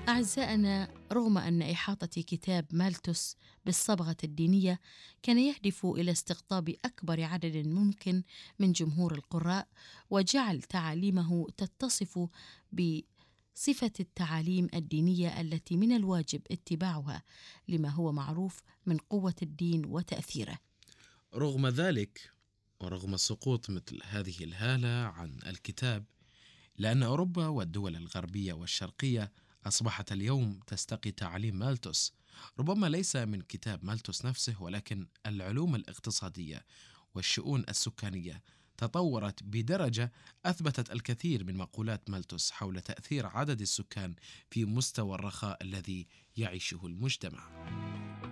أعزائنا، رغم أن إحاطة كتاب مالثus بالصبغة الدينية كان يهدف إلى استقطاب أكبر عدد ممكن من جمهور القراء، وجعل تعاليمه تتصف بصفة التعاليم الدينية التي من الواجب اتباعها لما هو معروف من قوة الدين وتأثيره. رغم ذلك، ورغم سقوط مثل هذه الهالة عن الكتاب، لأن أوروبا والدول الغربية والشرقية أصبحت اليوم تستقي تعاليم مالثus، ربما ليس من كتاب مالثus نفسه، ولكن العلوم الاقتصادية والشؤون السكانية تطورت بدرجة أثبتت الكثير من مقولات مالثus حول تأثير عدد السكان في مستوى الرخاء الذي يعيشه المجتمع.